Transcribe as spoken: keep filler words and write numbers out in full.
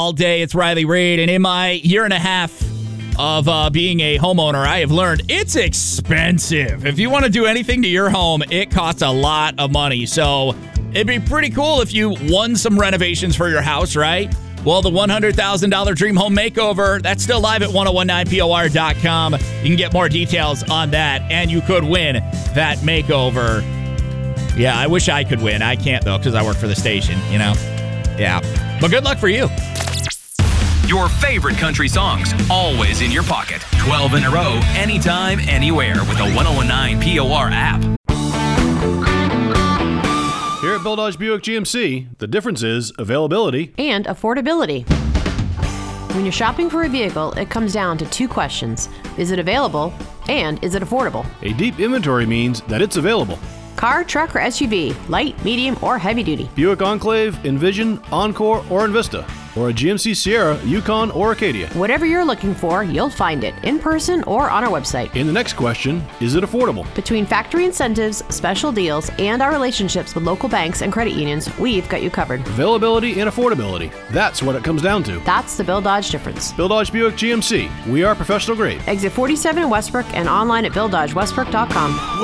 All day, it's Riley Reid, and in my year and a half of uh, being a homeowner, I have learned it's expensive. If you want to do anything to your home, it costs a lot of money. So it'd be pretty cool if you won some renovations for your house, right? Well, the one hundred thousand dollars Dream Home Makeover, that's still live at ten nineteen P O R dot com. You can get more details on that, and you could win that makeover. Yeah, I wish I could win. I can't, though, because I work for the station, you know? Yeah. But good luck for you. Your favorite country songs, always in your pocket. twelve in a row, anytime, anywhere with the ten nineteen P O R app. Here at Bill Dodge Buick G M C, the difference is availability and affordability. When you're shopping for a vehicle, it comes down to two questions. Is it available? And is it affordable? A deep inventory means that it's available. Car, truck, or S U V, light, medium, or heavy duty. Buick Enclave, Envision, Encore, or Envista. Or a G M C Sierra, Yukon, or Acadia. Whatever you're looking for, you'll find it in person or on our website. In the next question, is it affordable? Between factory incentives, special deals, and our relationships with local banks and credit unions, we've got you covered. Availability and affordability. That's what it comes down to. That's the Bill Dodge difference. Bill Dodge Buick G M C. We are professional grade. Exit forty-seven in Westbrook and online at bill dodge westbrook dot com.